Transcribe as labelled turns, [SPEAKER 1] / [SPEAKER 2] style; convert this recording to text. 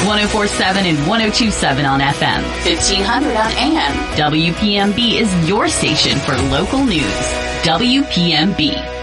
[SPEAKER 1] 1047 and 1027 on FM, 1500 on AM. WPMB is your station for local news. WPMB.